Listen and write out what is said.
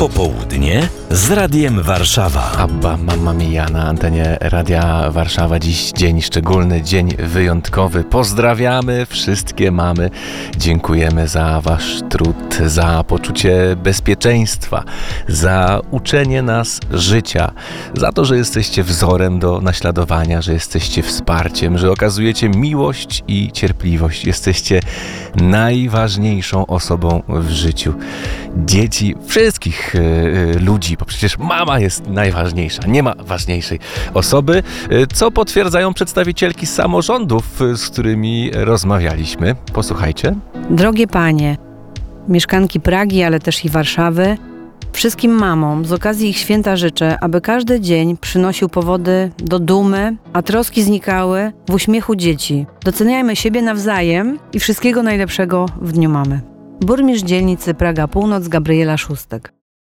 Popołudnie z Radiem Warszawa. Abba Mamma Mia na antenie Radia Warszawa. Dziś dzień szczególny, dzień wyjątkowy. Pozdrawiamy wszystkie mamy. Dziękujemy za wasz trud, za poczucie bezpieczeństwa, za uczenie nas życia, za to, że jesteście wzorem do naśladowania, że jesteście wsparciem, że okazujecie miłość i cierpliwość. Jesteście najważniejszą osobą w życiu dzieci, wszystkich ludzi, bo przecież mama jest najważniejsza, nie ma ważniejszej osoby, co potwierdzają przedstawicielki samorządów, z którymi rozmawialiśmy. Posłuchajcie. Drogie panie, mieszkanki Pragi, ale też i Warszawy, wszystkim mamom z okazji ich święta życzę, aby każdy dzień przynosił powody do dumy, a troski znikały w uśmiechu dzieci. Doceniajmy siebie nawzajem i wszystkiego najlepszego w Dniu Mamy. Burmistrz dzielnicy Praga Północ Gabriela Szóstek.